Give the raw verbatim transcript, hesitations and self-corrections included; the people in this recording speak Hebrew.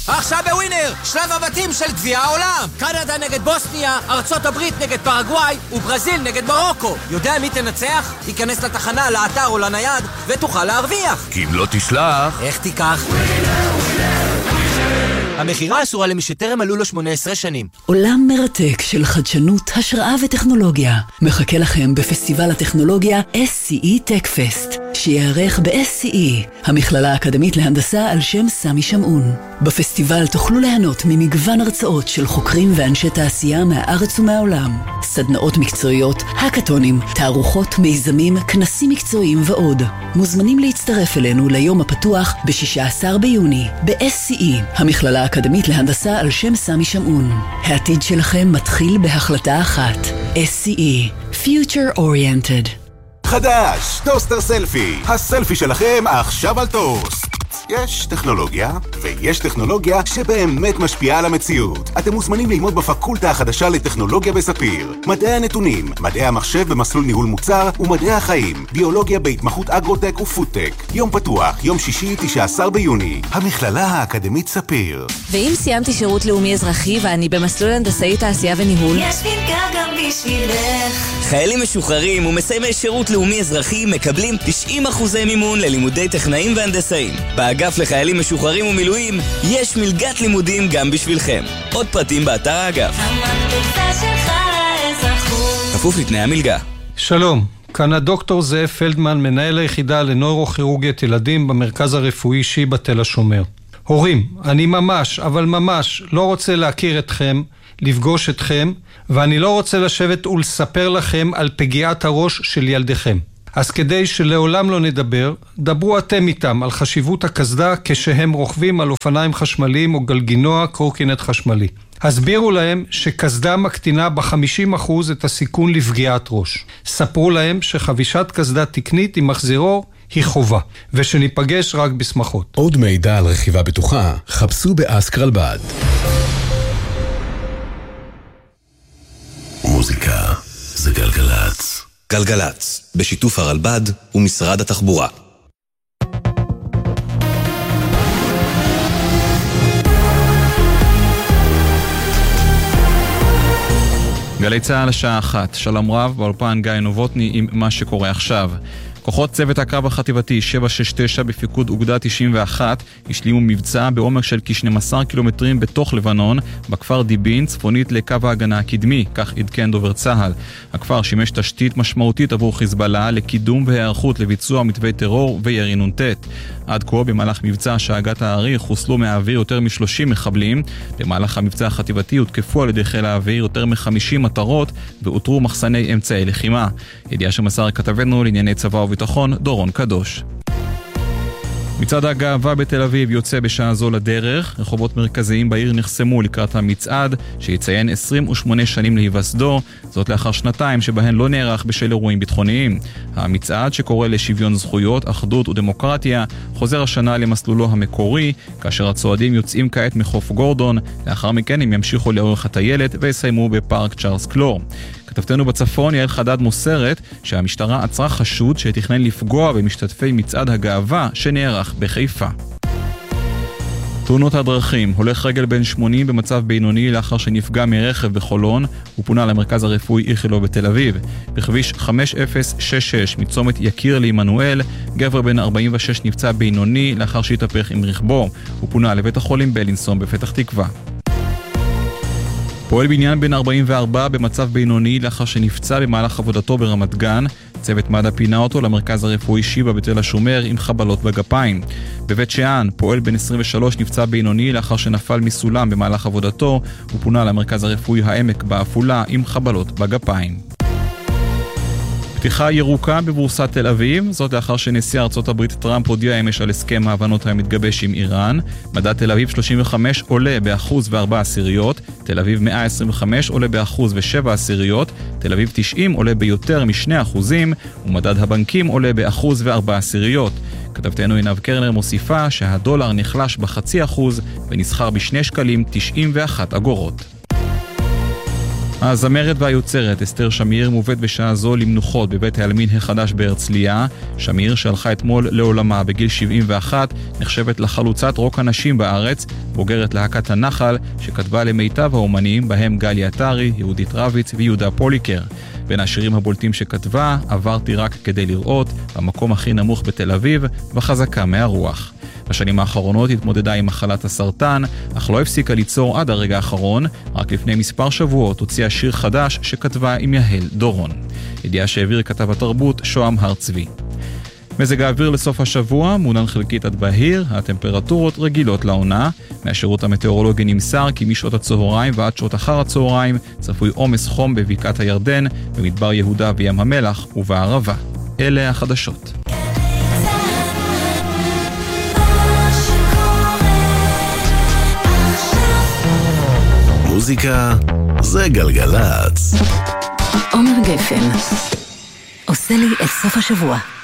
עכשיו בווינר, שלב הבתים של גביע העולם. קנדה נגד בוסניה, ארצות הברית נגד פרגוואי וברזיל נגד מרוקו. יודע מי תנצח? תיכנס לתחנה, לאתר או לנייד ותוכל להרוויח. כי אם לא תשלח... איך תיקח? המחירה אסורה למי שטרם מלאו לו שמונה עשרה שנים. עולם מרתק של חדשנות, השראה וטכנולוגיה מחכה לכם בפסטיבל הטכנולוגיה אס סי אי Tech Fest, שיערך ב-אס סי אי, המכללה האקדמית להנדסה על שם סמי שמעון. בפסטיבל תוכלו ליהנות ממגוון הרצאות של חוקרים ואנשי תעשייה מהארץ ומהעולם, סדנאות מקצועיות, הקטונים, תערוכות, מיזמים, כנסים מקצועיים ועוד. מוזמנים להצטרף אלינו ליום הפתוח ב-שישה עשר ביוני ב-אס סי אי, המכללה האקדמית להנדסה על שם סמי שמעון. העתיד שלכם מתחיל בהחלטה אחת. אס סי אי, Future Oriented. חדש, טוסטר סלפי. הסלפי שלכם עכשיו על טוסט. יש טכנולוגיה, ויש טכנולוגיה שבאמת משפיעה על המציאות. אתם מוזמנים ללמוד בפקולטה החדשה לטכנולוגיה בספיר. מדעי הנתונים, מדעי המחשב במסלול ניהול מוצר, ומדעי החיים, ביולוגיה בהתמחות אגרוטק ופודטק. יום פתוח, יום שישי, תשעה עשר ביוני. המכללה האקדמית ספיר. ואם סיימתי שירות לאומי אזרחי ואני במסלול הנדסאי תעשייה וניהול, יש מלגה גם בשבילך. חיילים משוחררים ומסיימי שירות לאומי אזרחי מקבלים תשעים אחוזי מימון ללימודי טכנאים והנדסאים. באגף לחיילים משוחררים ומילואים יש מלגת לימודים גם בשבילכם. עוד פרטים באתר האגף. המקפצה שלך לאזרחות. כפוף לתנאי המלגה. שלום, כאן הדוקטור זאב פלדמן, מנהל היחידה לנוירוכירורגית ילדים במרכז הרפואי שיבא תל השומר. הורים, אני ממש, אבל ממש לא רוצה להכיר אתכם, לפגוש אתכם, ואני לא רוצה לשבת ולספר לכם על פגיעת הראש של ילדיכם. אז כדי שלעולם לא נדבר, דברו אתם איתם על חשיבות הקסדה כשהם רוכבים על אופניים חשמליים או גלגינוע קורקינט חשמלי. הסבירו להם שקסדה מקטינה ב-חמישים אחוז את הסיכון לפגיעת ראש. ספרו להם שחבישת קסדה תקנית עם מחזירור היא חובה, ושניפגש רק בשמחות. עוד מידע על רכיבה בטוחה, חפשו באסקרלבד. מוזיקה זה גלגלץ. גלגלץ, בשיתוף הרלב"ד ומשרד התחבורה. גלי צהל השעה אחת, שלום רב, באולפן גיא נובוטני עם מה שקורה עכשיו. כוחות צוות הקרב החטיבתי שבע שש תשע בפיקוד אוגדה תשעים ואחת השלימו מבצע בעומק של כ-שנים עשר קילומטרים בתוך לבנון, בכפר דיבין, צפונית לקו ההגנה הקדמי, כך עדכן דובר צהל. הכפר שימש תשתית משמעותית עבור חיזבאללה לקידום והיערכות לביצוע מתווי טרור וירי נ"ט. עד כה במהלך מבצע שהגת הארי חוסלו מהאוויר יותר מ-שלושים מחבלים. במהלך המבצע החטיבתי הותקפו על ידי חיל האוויר יותר מ-חמישים מטרות ואותרו מחסני אמצעי לחימה. ידיעה שמסר כתבנו לענייני צבא וביטחון דורון קדוש. מצעד הגאווה בתל אביב יוצא בשעה זו לדרך. רחובות מרכזיים בעיר נחסמו לקראת המצעד שיציין עשרים ושמונה שנים להיווסדו, זאת לאחר שנתיים שבהן לא נערך בשל אירועים ביטחוניים. המצעד שקורא לשוויון זכויות, אחדות ודמוקרטיה חוזר השנה למסלולו המקורי, כאשר הצועדים יוצאים כעת מחוף גורדון. לאחר מכן הם ימשיכו לאורך הטיילת ויסיימו בפארק צ'ארלס קלור. כתבתנו בצפון יעל חדד מוסרת שהמשטרה עצרה חשוד שתכנן לפגוע במשתתפי מצעד הגאווה שנערך בחיפה. תאונות הדרכים, הולך רגל בן שמונים במצב בינוני לאחר שנפגע מרכב בחולון, הוא פונה למרכז הרפואי איכילוב בתל אביב. בכביש חמש אפס שש שש מצומת יקיר לעמנואל, גבר בן ארבעים ושש נפצע בינוני לאחר שהתהפך עם רכבו, הוא פונה לבית החולים בלינסון בפתח תקווה. פועל בניין בן ארבעים וארבע במצב בינוני לאחר שנפצע במהלך עבודתו ברמת גן. צוות מד"א פינה אותו למרכז הרפואי שיבא בתל השומר עם חבלות בגפיים. בבית שאן, פועל בן עשרים ושלוש נפצע בינוני לאחר שנפל מסולם במהלך עבודתו, הוא פונה למרכז הרפואי העמק בעפולה עם חבלות בגפיים. פתיחה ירוקה בבורסת תל אביב, זאת לאחר שנשיא ארצות הברית טראמפ הודיע אמש על הסכם ההבנות המתגבש עם איראן. מדד תל אביב שלושים וחמש עולה באחוז וארבע עשיריות, תל אביב מאה עשרים וחמש עולה באחוז ושבע עשיריות, תל אביב תשעים עולה ביותר משני אחוזים, ומדד הבנקים עולה באחוז וארבע עשיריות. כתבתנו עינב קרנר מוסיפה שהדולר נחלש בחצי אחוז ונסחר בשני שקלים תשעים ואחת אגורות. הזמרת והיוצרת אסתר שמיר מובאת בשעה זו למנוחות בבית העלמין החדש בהרצליה. שמיר, שהלכה אתמול לעולמה בגיל שבעים ואחת, נחשבת לחלוצת רוק הנשים בארץ, בוגרת להקת הנחל, שכתבה למיטב האומנים, בהם גלי עטרי, יהודית רביץ ויהודה פוליקר. בין השירים הבולטים שכתבה, עברתי רק כדי לראות, במקום הכי נמוך בתל אביב, וחזקה מהרוח. בשנים האחרונות התמודדה עם מחלת הסרטן, אך לא הפסיקה ליצור עד הרגע האחרון. רק לפני מספר שבועות הוציאה שיר חדש שכתבה עם יהל דורון. ידיעה שהעביר כתב התרבות שוהם הר צבי. מזג האוויר לסוף השבוע, מעונן חלקית עד בהיר, הטמפרטורות רגילות לעונה. מהשירות המטאורולוגי נמסר כי משעות הצהריים ועד שעות אחר הצהריים צפוי עומס חום בבקעת הירדן, במדבר יהודה וים המלח ובערבה. אלה החדשות. מוזיקה זה גלגלץ. עומר גפן עושה לי את סוף השבוע.